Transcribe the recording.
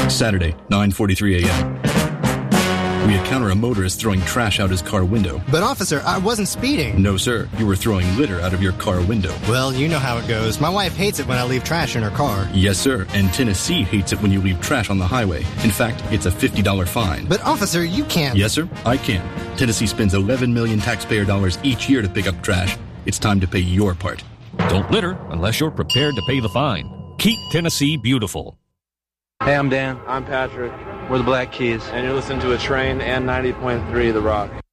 Saturday, 9:43 a.m. We encounter a motorist throwing trash out his car window. But officer, I wasn't speeding. No, sir. You were throwing litter out of your car window. Well, you know how it goes. My wife hates it when I leave trash in her car. Yes, sir. And Tennessee hates it when you leave trash on the highway. In fact, it's a $50 fine. But officer, you can't. Yes, sir. I can. Tennessee spends 11 million taxpayer dollars each year to pick up trash. It's time to pay your part. Don't litter unless you're prepared to pay the fine. Keep Tennessee beautiful. Hey, I'm Dan. I'm Patrick. We're the Black Keys. And you're listening to A Train and 90.3 The Rock.